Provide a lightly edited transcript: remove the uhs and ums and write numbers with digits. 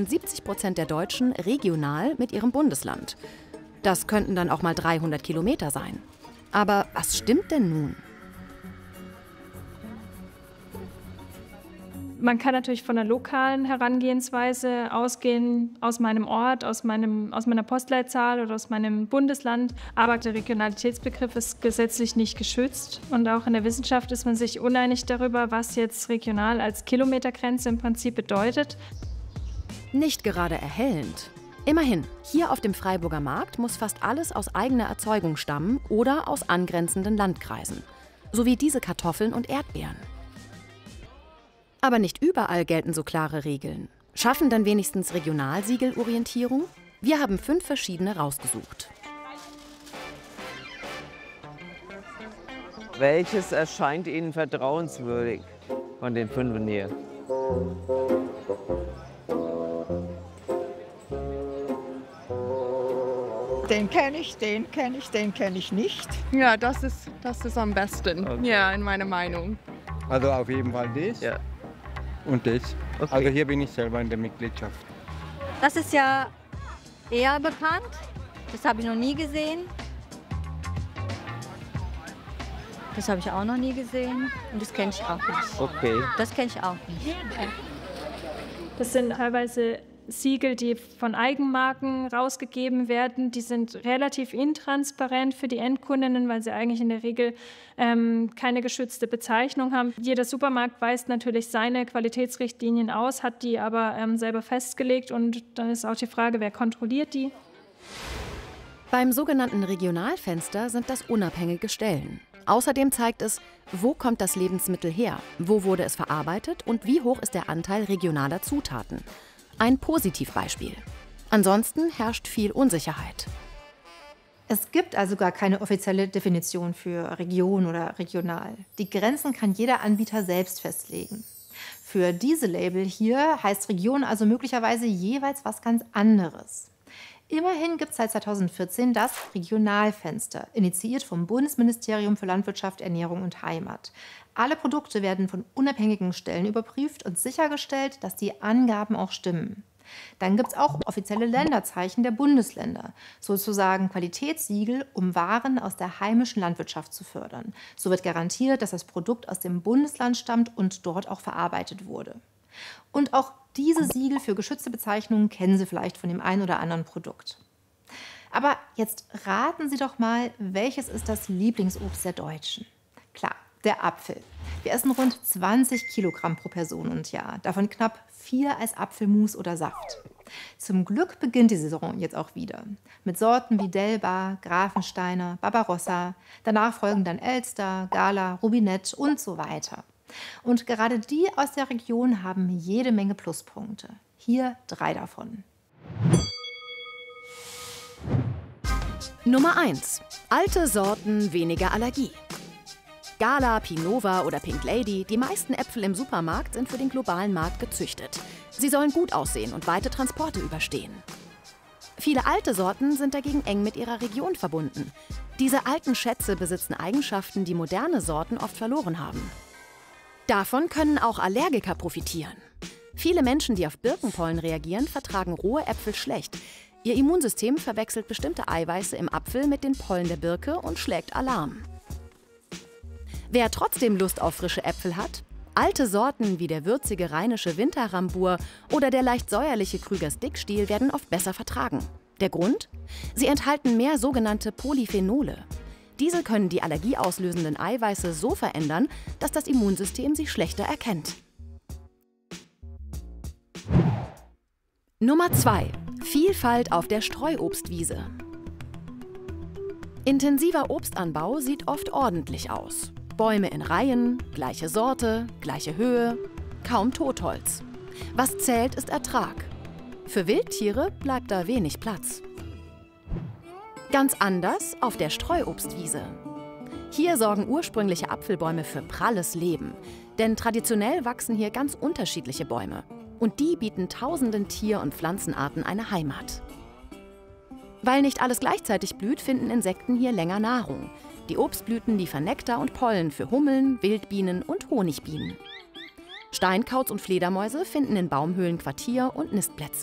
verbinden 70% der Deutschen regional mit ihrem Bundesland. Das könnten dann auch mal 300 Kilometer sein. Aber was stimmt denn nun? Man kann natürlich von einer lokalen Herangehensweise ausgehen, aus meinem Ort, aus meiner Postleitzahl oder aus meinem Bundesland. Aber der Regionalitätsbegriff ist gesetzlich nicht geschützt. Und auch in der Wissenschaft ist man sich uneinig darüber, was jetzt regional als Kilometergrenze im Prinzip bedeutet. Nicht gerade erhellend. Immerhin, hier auf dem Freiburger Markt muss fast alles aus eigener Erzeugung stammen oder aus angrenzenden Landkreisen. So wie diese Kartoffeln und Erdbeeren. Aber nicht überall gelten so klare Regeln. Schaffen dann wenigstens Regionalsiegelorientierung? Wir haben 5 verschiedene rausgesucht. Welches erscheint Ihnen vertrauenswürdig von den 5 hier? Den kenne ich, den kenne ich, den kenne ich nicht. Ja, das ist am besten, Okay. ja, in meiner Meinung. Also auf jeden Fall das Ja. und das. Okay. Also hier bin ich selber in der Mitgliedschaft. Das ist ja eher bekannt. Das habe ich noch nie gesehen. Das habe ich auch noch nie gesehen. Und das kenne ich auch nicht. Okay. Das kenne ich auch nicht. Das sind teilweise Siegel, die von Eigenmarken rausgegeben werden. Die sind relativ intransparent für die Endkundinnen, weil sie eigentlich in der Regel keine geschützte Bezeichnung haben. Jeder Supermarkt weist natürlich seine Qualitätsrichtlinien aus, hat die aber selber festgelegt. Und dann ist auch die Frage, wer kontrolliert die? Beim sogenannten Regionalfenster sind das unabhängige Stellen. Außerdem zeigt es, wo kommt das Lebensmittel her, wo wurde es verarbeitet und wie hoch ist der Anteil regionaler Zutaten. Ein Positivbeispiel. Ansonsten herrscht viel Unsicherheit. Es gibt also gar keine offizielle Definition für Region oder regional. Die Grenzen kann jeder Anbieter selbst festlegen. Für diese Label hier heißt Region also möglicherweise jeweils was ganz anderes. Immerhin gibt es seit 2014 das Regionalfenster, initiiert vom Bundesministerium für Landwirtschaft, Ernährung und Heimat. Alle Produkte werden von unabhängigen Stellen überprüft und sichergestellt, dass die Angaben auch stimmen. Dann gibt es auch offizielle Länderzeichen der Bundesländer, sozusagen Qualitätssiegel, um Waren aus der heimischen Landwirtschaft zu fördern. So wird garantiert, dass das Produkt aus dem Bundesland stammt und dort auch verarbeitet wurde. Und auch diese Siegel für geschützte Bezeichnungen kennen Sie vielleicht von dem einen oder anderen Produkt. Aber jetzt raten Sie doch mal, welches ist das Lieblingsobst der Deutschen? Klar, der Apfel. Wir essen rund 20 Kilogramm pro Person und Jahr, davon knapp 4 als Apfelmus oder Saft. Zum Glück beginnt die Saison jetzt auch wieder. Mit Sorten wie Delbar, Grafensteiner, Barbarossa, danach folgen dann Elster, Gala, Rubinett und so weiter. Und gerade die aus der Region haben jede Menge Pluspunkte. Hier 3 davon. Nummer 1. Alte Sorten, weniger Allergie. Gala, Pinova oder Pink Lady, die meisten Äpfel im Supermarkt sind für den globalen Markt gezüchtet. Sie sollen gut aussehen und weite Transporte überstehen. Viele alte Sorten sind dagegen eng mit ihrer Region verbunden. Diese alten Schätze besitzen Eigenschaften, die moderne Sorten oft verloren haben. Davon können auch Allergiker profitieren. Viele Menschen, die auf Birkenpollen reagieren, vertragen rohe Äpfel schlecht. Ihr Immunsystem verwechselt bestimmte Eiweiße im Apfel mit den Pollen der Birke und schlägt Alarm. Wer trotzdem Lust auf frische Äpfel hat, alte Sorten wie der würzige rheinische Winterrambur oder der leicht säuerliche Krügers Dickstiel werden oft besser vertragen. Der Grund? Sie enthalten mehr sogenannte Polyphenole. Diese können die allergieauslösenden Eiweiße so verändern, dass das Immunsystem sie schlechter erkennt. Nummer 2. Vielfalt auf der Streuobstwiese. Intensiver Obstanbau sieht oft ordentlich aus. Bäume in Reihen, gleiche Sorte, gleiche Höhe, kaum Totholz. Was zählt, ist Ertrag. Für Wildtiere bleibt da wenig Platz. Ganz anders auf der Streuobstwiese. Hier sorgen ursprüngliche Apfelbäume für pralles Leben. Denn traditionell wachsen hier ganz unterschiedliche Bäume. Und die bieten tausenden Tier- und Pflanzenarten eine Heimat. Weil nicht alles gleichzeitig blüht, finden Insekten hier länger Nahrung. Die Obstblüten liefern Nektar und Pollen für Hummeln, Wildbienen und Honigbienen. Steinkauz und Fledermäuse finden in Baumhöhlen Quartier und Nistplätze.